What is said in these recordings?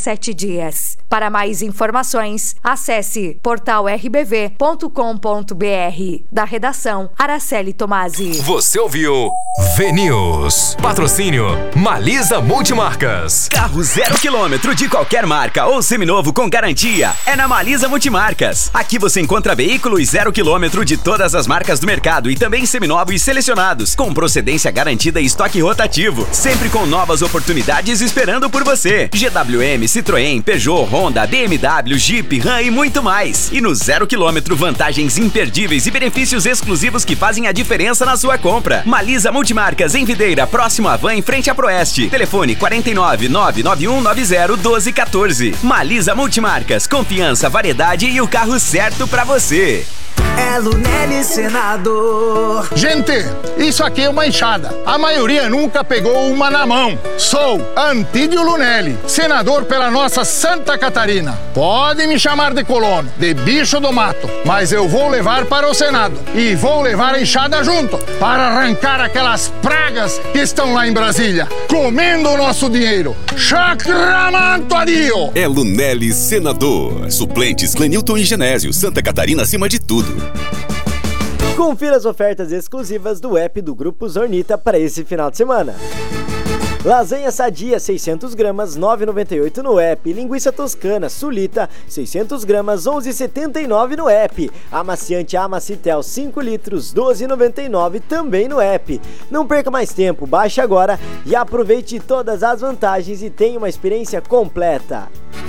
7 dias. Para mais informações, acesse portalrbv.com.br. Da redação, Araceli Tomasi. Você ouviu VNews. Patrocínio Malisa Multimarcas. Carro 0 km de qualquer marca ou seminovo com garantia é na Malisa Multimarcas. Aqui você encontra veículos 0 km de todas as marcas do mercado e também seminovos selecionados, com procedência garantida e estoque rotativo, sempre com novas oportunidades esperando por você. GWM, Citroën, Peugeot, Honda, BMW, Jeep, Ram e muito mais. E no 0 km, vantagens imperdíveis e benefícios exclusivos que fazem a diferença na sua compra. Malisa Multimarcas em Videira, próximo à Van, em frente à Proeste. Telefone 49 991 90 1214. Malisa Multimarcas, confiança, variedade e o carro certo pra você. É Lunelli Senador. Gente, isso aqui é uma enxada. A maioria nunca pegou uma na mão. Sou Antídio Lunelli, senador pela nossa Santa Catarina. Pode me chamar de colono, de bicho do mato, mas eu vou levar para o Senado. E vou levar a enxada junto, para arrancar aquelas pragas que estão lá em Brasília, comendo o nosso dinheiro. Chacramanto Adio! É Lunelli Senador. Suplentes Clenilton e Genésio. Santa Catarina acima de tudo. Confira as ofertas exclusivas do app do Grupo Zornita para esse final de semana. Lasanha sadia 600 gramas 9,98 no app. Linguiça toscana Sulita 600 gramas 11,79 no app. Amaciante Amacitel 5 litros 12,99 também no app. Não perca mais tempo, baixe agora e aproveite todas as vantagens e tenha uma experiência completa.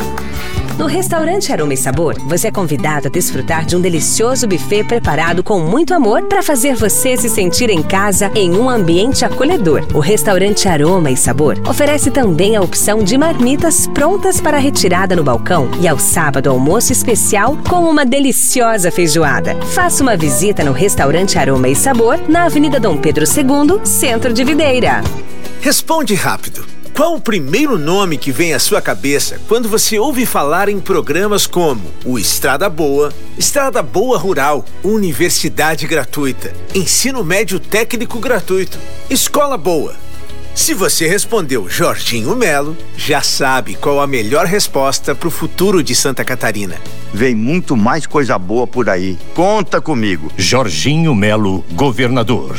No restaurante Aroma e Sabor, você é convidado a desfrutar de um delicioso buffet preparado com muito amor para fazer você se sentir em casa em um ambiente acolhedor. O restaurante Aroma e Sabor oferece também a opção de marmitas prontas para retirada no balcão e ao sábado almoço especial com uma deliciosa feijoada. Faça uma visita no restaurante Aroma e Sabor na Avenida Dom Pedro II, Centro de Videira. Responde rápido. Qual o primeiro nome que vem à sua cabeça quando você ouve falar em programas como o Estrada Boa Rural, Universidade Gratuita, Ensino Médio Técnico Gratuito, Escola Boa? Se você respondeu Jorginho Melo, já sabe qual a melhor resposta para o futuro de Santa Catarina. Vem muito mais coisa boa por aí. Conta comigo. Jorginho Melo, governador,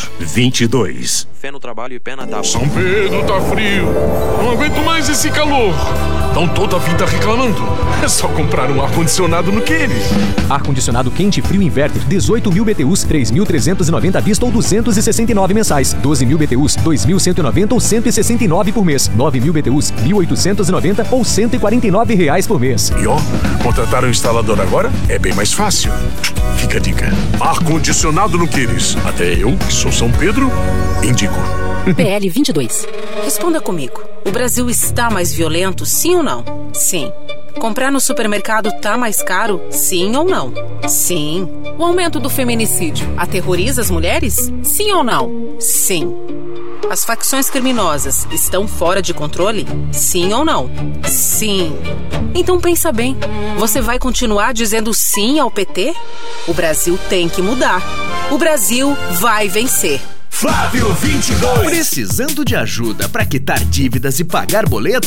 22. Fé no trabalho e pé na tábua. São Pedro tá frio. Não aguento mais esse calor. Estão toda a vida reclamando. É só comprar um ar-condicionado no Queires. Ar-condicionado quente frio inverter, 18.000 BTUs, 3.390 à vista ou 269 mensais. 12.000 BTUs, 2.190 ou 169 por mês. 9.000 BTUs, 1.890 ou 149 reais por mês. E ó, contratar um instalador agora é bem mais fácil. Fica a dica. Ar-condicionado no Queires. Até eu, que sou São Pedro, indico. PL 22. Responda comigo. O Brasil está mais violento, sim ou não? Sim. Comprar no supermercado tá mais caro, sim ou não? Sim. O aumento do feminicídio aterroriza as mulheres? Sim ou não? Sim. As facções criminosas estão fora de controle? Sim ou não? Sim. Então pensa bem, você vai continuar dizendo sim ao PT? O Brasil tem que mudar. O Brasil vai vencer. Flávio 22. Precisando de ajuda para quitar dívidas e pagar boletos?